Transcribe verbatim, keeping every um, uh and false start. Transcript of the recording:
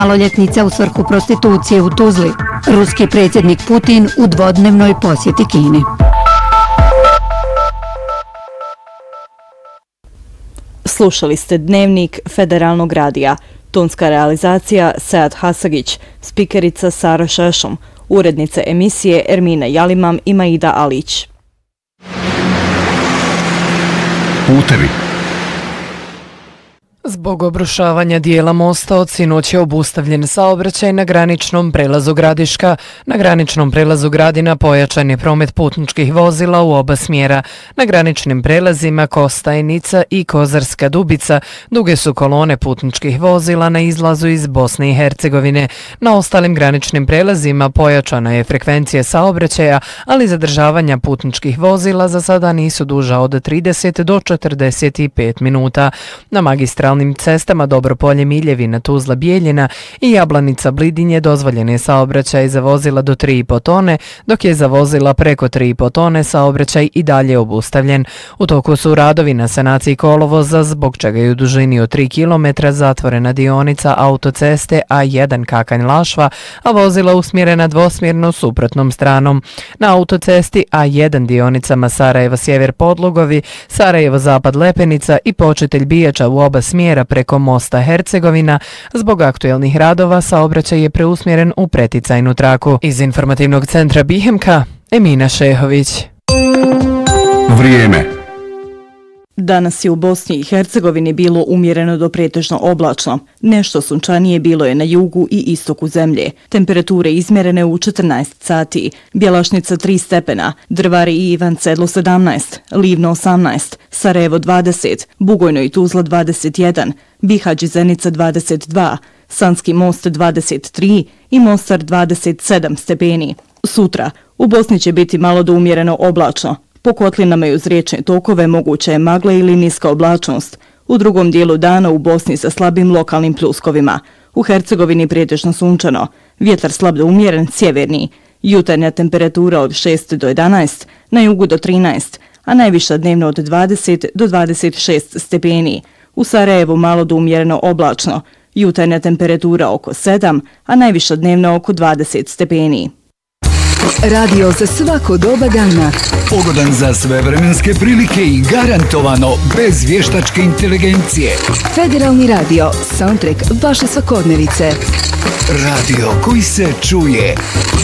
maloljetnica u svrhu prostitucije u Tuzli. Ruski predsjednik Putin u dvodnevnoj posjeti Kini. Slušali ste Dnevnik Federalnog radija. Tonska realizacija Sead Hasagić, spikerica Sara Šešom, urednice emisije Ermina Jalimam i Maida Alić. Putevi. Zbog obrušavanja dijela mosta od sinoć je obustavljen saobraćaj na graničnom prelazu Gradiška. Na graničnom prelazu Gradina pojačan je promet putničkih vozila u oba smjera. Na graničnim prelazima Kostajnica i Kozarska Dubica duge su kolone putničkih vozila na izlazu iz Bosne i Hercegovine. Na ostalim graničnim prelazima pojačana je frekvencija saobraćaja, ali zadržavanja putničkih vozila za sada nisu duža od trideset do četrdeset pet minuta. Na magistralnim cestama Dobropolje Miljevina, Tuzla Bijeljina i Jablanica Blidinje dozvoljen je saobraćaj za vozila do tri i po tone, dok je za vozila preko tri i po tone saobraćaj i dalje obustavljen. U toku su radovi na sanaciji kolovoza, zbog čega je u dužini od tri kilometra zatvorena dionica autoceste A jedan Kakanj-Lašva, a vozila usmjerena dvosmjerno suprotnom stranom. Na autocesti A jedan dionicama Sarajevo-Sjever Podlugovi, Sarajevo-Zapad Lepenica i Počitelj Bijača u oba smjera preko mosta Hercegovina, zbog aktuelnih radova saobraćaj je preusmjeren u preticajnu traku. Iz informativnog centra Bihemka, Emina Šehović. Vrijeme. Danas je u Bosni i Hercegovini bilo umjereno do pretežno oblačno. Nešto sunčanije bilo je na jugu i istoku zemlje. Temperature izmjerene u četrnaest sati. Bjelašnica tri stepena, Drvari i Ivan Sedlo sedamnaest, Livno osamnaest, Sarajevo dvadeset, Bugojno i Tuzla dvadeset jedan, Bihać i Zenica dvadeset dva, Sanski Most dvadeset tri i Mostar dvadeset sedam stepeni. Sutra u Bosni će biti malo do umjereno oblačno. Po kotlinama i uz riječne tokove moguća je magla ili niska oblačnost. U drugom dijelu dana u Bosni sa slabim lokalnim pljuskovima. U Hercegovini pretežno sunčano. Vjetar slab do umjeren, sjeverni. Jutarnja temperatura od šest do jedanaest, na jugu do trinaest, a najviša dnevno od dvadeset do dvadeset šest stepeni. U Sarajevu malo do umjereno oblačno. Jutarnja temperatura oko sedam, a najviša dnevno oko dvadeset stepeni. Radio za svako doba dana. Pogodan za sve vremenske prilike i garantovano bez vještačke inteligencije. Federalni radio, soundtrack vaše svakodnevice. Radio koji se čuje.